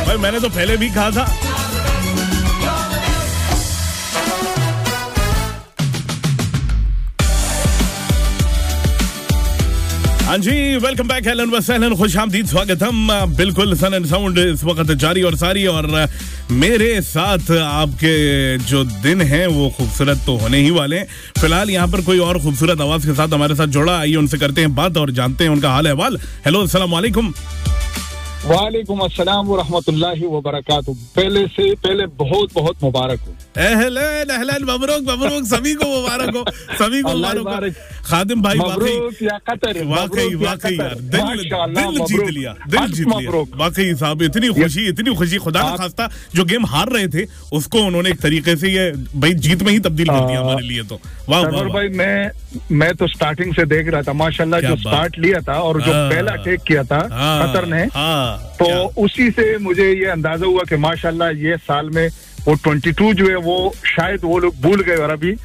भाई मैंने तो पहले भी कहा था। हाँ जी, वेलकम बैक, अहलन व सहलन, खुशामदीद, स्वागतम। बिल्कुल सन एंड साउंड इस वक्त जारी और सारी, और मेरे साथ आपके जो दिन हैं वो खूबसूरत तो होने ही वाले हैं। फिलहाल यहाँ पर कोई और खूबसूरत आवाज के साथ हमारे साथ जोड़ा, आइए उनसे करते हैं बात और जानते हैं उनका हाल अहवाल। हेलो, अस्सलाम वालेकुम। वालेकुम अस्सलाम व रहमतुल्लाहि व बरकातुहू। पहले बहुत बहुत मुबारक हो। अहलन अहलन, मबरूक मबरूक, सभी को मुबारक हो, सभी को मुबारक। खादिम भाई वाकई यार, दिल जीत लिया वाकई साहब। इतनी खुशी खुदा न खास्ता जो गेम हार रहे थे उसको उन्होंने एक तरीके से ये भाई जीत में ही तब्दील कर दिया हमारे लिए। तो वाह वाह भाई, मैं तो स्टार्टिंग से देख रहा था माशाल्लाह, जो स्टार्ट लिया था और जो पहला टेक किया था कतर ने, तो उसी से मुझे ये अंदाजा हुआ कि माशाल्लाह ये साल में वो 22 जो है वो शायद वो लोग भूल गए और अभी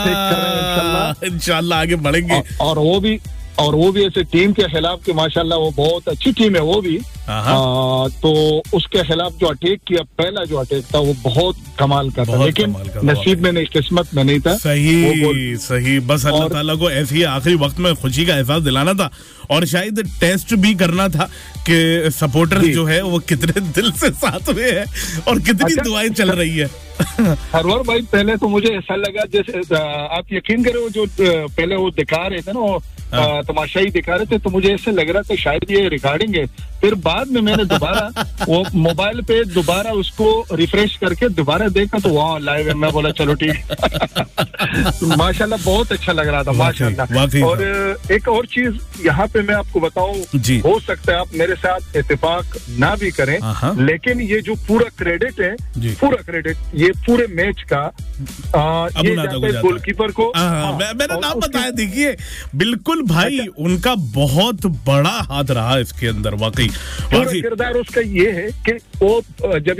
इंशाल्लाह आगे बढ़ेंगे। और वो भी ऐसे टीम के खिलाफ कि माशाल्लाह वो बहुत अच्छी टीम है वो भी। तो उसके खिलाफ जो अटैक किया, पहला जो अटैक था वो बहुत कमाल का था, लेकिन नसीब में नहीं, किस्मत में नहीं था। सही बस अल्लाह ताला को ऐसे ही आखिरी वक्त में खुशी का एहसास दिलाना था, और शायद टेस्ट भी करना था कि सपोर्टर जो है वो कितने दिल से साथ में है और कितनी दुआएं चल रही है। हरवर भाई, पहले तो मुझे ऐसा लगा जैसे आप यकीन करो, जो पहले वो दिखा रहे थे ना, वो तमाशा ही दिखा रहे थे, तो मुझे ऐसे लग रहा था शायद ये रिकॉर्डिंग है। फिर बाद में मैंने दोबारा वो मोबाइल पे दोबारा उसको रिफ्रेश करके दोबारा देखा तो वहाँ लाइव है। मैं बोला चलो ठीक। माशाल्लाह बहुत अच्छा लग रहा था माशाल्लाह। और एक और चीज यहाँ पे मैं आपको बताऊं, हो सकता है आप मेरे साथ इत्तेफाक ना भी करें, लेकिन ये जो पूरा क्रेडिट है, पूरा क्रेडिट ये पूरे मैच का ये जाता है गोलकीपर को। मैंने नाम बताया, देखिए बिल्कुल भाई, उनका बहुत बड़ा हाथ रहा इसके अंदर वाकई। किरदार उसका ये है कि वो जब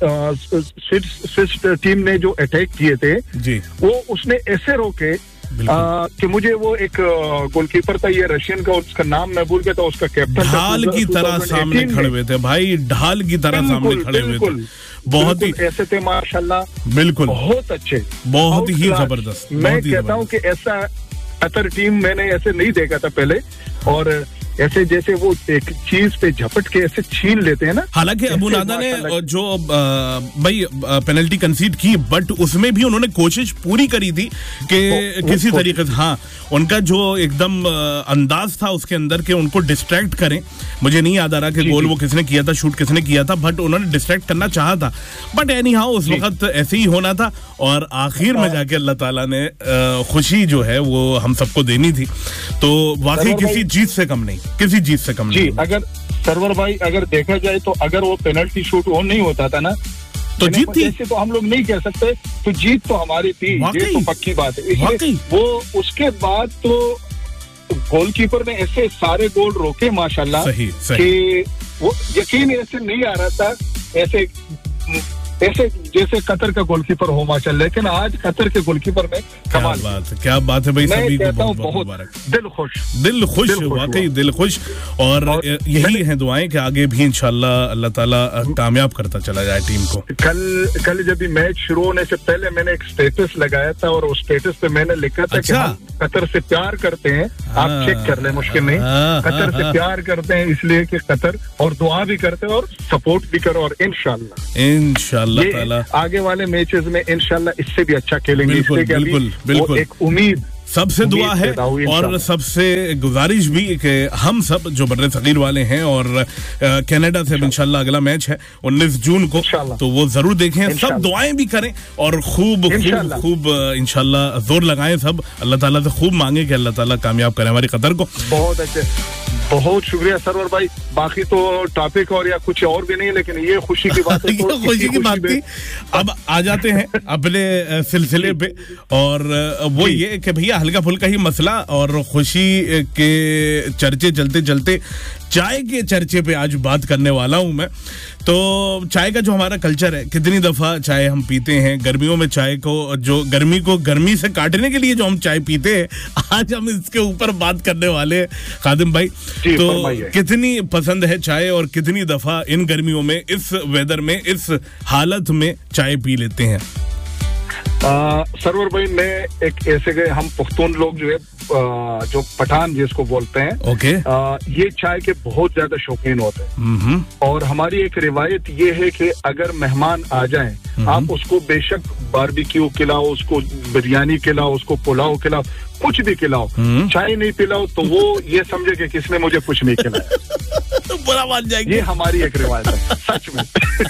स्विस टीम ने जो अटैक किए थे वो उसने ऐसे रोके कि मुझे वो एक गोलकीपर था, ये रशियन का, उसका नाम मैं भूल गया था, उसका कैप्टन ढाल की तरह सामने खड़े हुए थे भाई, ढाल की तरह सामने खड़े हुए थे, बहुत ही ऐसे थे माशाल्लाह, बिल्कुल बहुत अच्छे, बहुत ही जबरदस्त। मैं कहता हूँ कि ऐसा कतर टीम मैंने ऐसे नहीं देखा था पहले, और ऐसे जैसे वो एक चीज पे झपट के ऐसे छीन लेते हैं ना। हालांकि अबू नादा ने जो भाई पेनल्टी कंसीड की, बट उसमें भी उन्होंने कोशिश पूरी करी थी कि किसी तरीके से, हाँ, उनका जो एकदम अंदाज था उसके अंदर के उनको डिस्ट्रैक्ट करें। मुझे नहीं याद आ रहा कि गोल वो किसने किया था, शूट किसने किया था, बट उन्होंने डिस्ट्रैक्ट करना चाहा था, बट एनी हाउ उस वक्त ऐसे ही होना था, और आखिर में जाके अल्लाह ताला ने खुशी जो है वो हम सबको देनी थी। तो वाकई किसी जीत से कम नहीं, किसी जीत से कम नहीं। अगर सरवर भाई अगर देखा जाए तो अगर वो पेनल्टी शूट ऑन नहीं होता था ना, तो जीत थी, ऐसे तो हम लोग नहीं कह सकते, तो जीत तो हमारी थी, ये तो पक्की बात है। इसलिए वो उसके बाद तो गोलकीपर ने ऐसे सारे गोल रोके माशाल्लाह कि वो यकीन ऐसे नहीं आ रहा था, ऐसे जैसे कतर का गोलकीपर हो माशाल्लाह, लेकिन आज कतर के गोलकीपर में कमाल। क्या बात है भाई, सभी को बहुत मुबारक, दिल खुश वाकई दिल खुश। और यही है दुआएं कि आगे भी इंशाल्लाह अल्लाह ताला कामयाब करता चला जाए टीम को। कल जब मैच शुरू होने से पहले मैंने एक स्टेटस लगाया था, और उस स्टेटस पे मैंने लिखा था कि हम कतर से प्यार करते हैं, आप चेक कर ले, मुश्किल नहीं, कतर से प्यार करते हैं इसलिए कि कतर, और दुआ भी करते हैं और सपोर्ट भी करो, और इंशाल्लाह आगे वाले मैचेस में इंशाल्लाह इससे भी अच्छा खेलेंगे। बिल्कुल एक उम्मीद, सबसे दुआ है और सबसे गुजारिश भी कि हम सब जो बर्रे सगीर वाले हैं और कनाडा से इंशाल्लाह अगला मैच है 19 जून को, तो वो जरूर देखें, सब दुआएं भी करें और खूब इंशाल्लाह जोर लगाएं सब, अल्लाह ताला से खूब मांगे कि अल्लाह ताला कामयाब करे हमारी कतर को। बहुत अच्छे, बहुत शुक्रिया सरवर भाई। बाकी तो टॉपिक और या कुछ और भी नहीं, लेकिन ये खुशी की बात है, तो खुशी की बात थी। अब आ जाते हैं अपने सिलसिले पे, और वो ये कि भैया हल्का फुल्का ही मसला और खुशी के चर्चे चलते चलते चाय के चर्चे पे आज बात करने वाला हूं मैं। तो चाय का जो हमारा कल्चर है, कितनी दफा चाय हम पीते हैं, गर्मियों में चाय को जो गर्मी से काटने के लिए जो हम चाय पीते हैं, आज हम इसके ऊपर बात करने वाले हैं खादिम भाई। तो कितनी पसंद है चाय और कितनी दफा इन गर्मियों में, इस वेदर में, इस हालत में चाय पी लेते हैं? सरवर भाई, मैं एक ऐसे गए, हम पुख्तून लोग जो है, जो पठान जिसको बोलते हैं, ओके, ये चाय के बहुत ज्यादा शौकीन होते हैं। और हमारी एक रिवायत ये है कि अगर मेहमान आ जाएं, आप उसको बेशक बारबेक्यू खिलाओ, उसको बिरयानी खिलाओ, उसको पुलाव खिलाओ, कुछ भी खिलाओ, चाय नहीं पिलाओ तो वो ये समझे कि किसने मुझे कुछ नहीं खिलाया। बुरा मान जाएंगे। ये हमारी एक रिवायत है, सच में।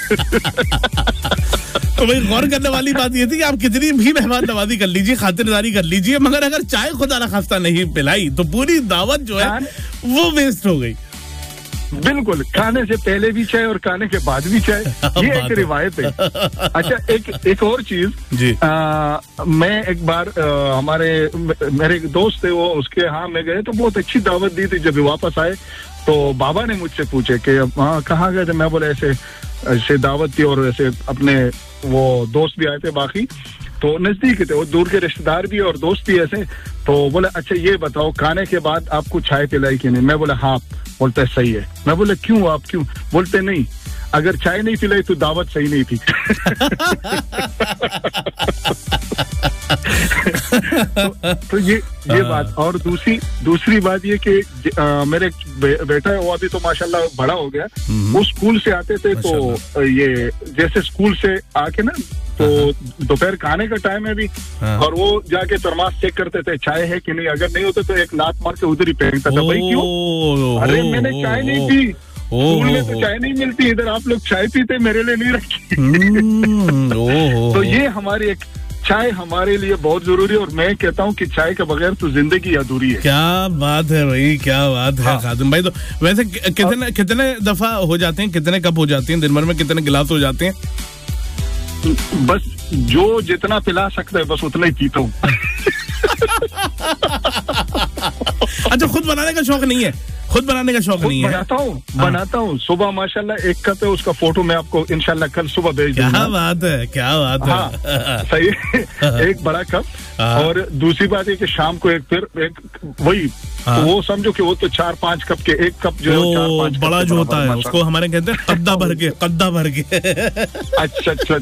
तो भाई गौर करने वाली बात ये थी कि आप कितनी भी मेहमान नवाजी कर लीजिए, खातिरदारी कर लीजिए, मगर अगर चाय खुदा न खास्ता नहीं पिलाई तो पूरी दावत जो है वो वेस्ट हो गई। बिल्कुल, खाने से पहले भी चाय और खाने के बाद भी चाय, ये एक रिवायत है। अच्छा, एक और चीज, मैं एक बार मेरे एक दोस्त थे, वो उसके यहाँ में गए तो बहुत अच्छी दावत दी थी। जब वापस आए तो बाबा ने मुझसे पूछे कि हाँ कहाँ गए थे? मैं बोले ऐसे दावत थी और ऐसे अपने वो दोस्त भी आए थे, बाकी तो नजदीक थे, वो दूर के रिश्तेदार भी और दोस्त भी ऐसे। तो बोले अच्छा ये बताओ, खाने के बाद आपको चाय पिलाई कि नहीं? मैं बोला हाँ। बोलते सही है। मैं बोले क्यों, आप क्यों? बोलते नहीं, अगर चाय नहीं पिलाई तो दावत सही नहीं थी। तो ये बात। और दूसरी बात ये कि मेरे बेटा है, वो अभी तो माशाल्लाह बड़ा हो गया, वो स्कूल से आते थे तो ये जैसे स्कूल से आके ना, तो दोपहर खाने का टाइम है भी, और वो जाके थर्मास चेक करते थे चाय है कि नहीं, अगर नहीं होते तो एक लात मार के उधर ही फेंकता था। भाई क्यों? अरे मैंने चाय नहीं पी, स्कूल में तो चाय नहीं मिलती, इधर आप लोग चाय पीते, मेरे लिए नहीं रखी। तो ये हमारी एक चाय हमारे लिए बहुत जरूरी है, और मैं कहता हूँ कि चाय के बगैर तो जिंदगी अधूरी है। क्या बात है भाई, क्या बात है खादिम भाई। तो वैसे कितने दफा हो जाते हैं, कितने कप हो जाते हैं दिन भर में, कितने गिलास हो जाते हैं? बस जो जितना पिला सकता है बस उतना ही पीता हूँ। अच्छा, खुद बनाने का शौक नहीं है? खुद बनाने का शौक नहीं है? बनाता हूँ। सुबह माशाल्लाह एक कप है, उसका फोटो मैं आपको इंशाल्लाह कल सुबह भेज दूंगा। क्या बात है, क्या बात है। हाँ, सही है। एक बड़ा कप। और दूसरी बात है कि शाम को एक वही, तो वो समझो कि वो तो 4-5 कप के, एक कप जो है 4-5 बड़ा जो होता है उसको हमारे कहते हैं कद्दा भर के। अच्छा।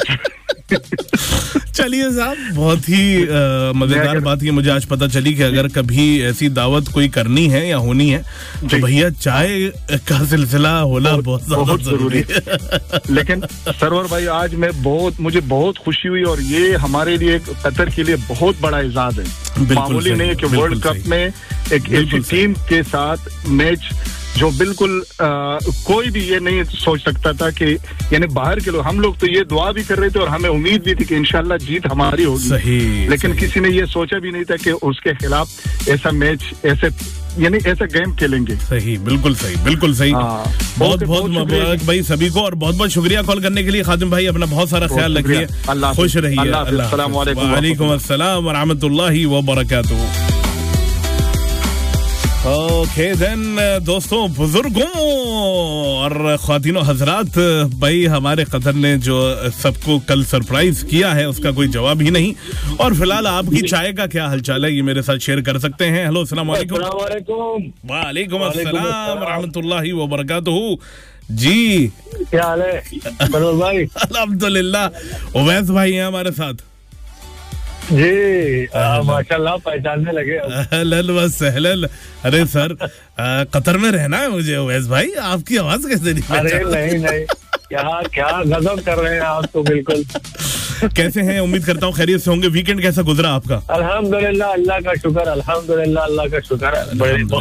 चलिए साहब, बहुत ही मजेदार बात ये मुझे आज पता चली कि अगर कभी ऐसी दावत कोई करनी है या होनी है तो भैया चाय का सिलसिला होना बहुत जरूरी है। लेकिन सरवर भाई, आज मुझे बहुत खुशी हुई, और ये हमारे लिए कतर के लिए बहुत बड़ा एजाज है। मामूली नहीं है कि वर्ल्ड कप में एक ऐसी टीम के साथ मैच जो बिल्कुल कोई भी ये नहीं सोच सकता था कि, यानी बाहर के लोग, हम लोग तो ये दुआ भी कर रहे थे और हमें उम्मीद भी थी कि इंशाल्लाह जीत हमारी होगी। लेकिन किसी ने ये सोचा भी नहीं था कि उसके खिलाफ ऐसा मैच, ऐसा गेम खेलेंगे। सही, बिल्कुल सही। बहुत मुबारक भाई सभी को, और बहुत बहुत शुक्रिया कॉल करने के लिए खादिम भाई। अपना बहुत सारा ख्याल रखिए, खुश रहिए। वालेकुम अस्सलाम व रहमतुल्लाहि व बरकातहू। ओके देन दोस्तों, बुजुर्गों और ख्वातीनो हजरात, भाई हमारे कतर ने जो सबको कल सरप्राइज किया है उसका कोई जवाब ही नहीं। और फिलहाल आपकी चाय का क्या हालचाल है, ये मेरे साथ शेयर कर सकते हैं। हेलो, अस्सलाम वालेकुम। वालेकुम अस्सलाम रहमतुल्लाहि व बरकातहू। जी, क्या हाल है भाई? अल्हम्दुलिल्लाह। उवैस भाई हैं हमारे साथ जी, माशाल्लाह पहचानने लगे। अहलन व सहलन। अरे सर, कतर में रहना है मुझे उवैस भाई, आपकी आवाज कैसे नहीं? अरे नहीं, क्या गजब कर रहे हैं आप तो। बिल्कुल। कैसे हैं? उम्मीद करता हूँ खैरियत से होंगे। वीकेंड कैसा गुजरा आपका? अल्हम्दुलिल्लाह, अल्लाह का शुक्र।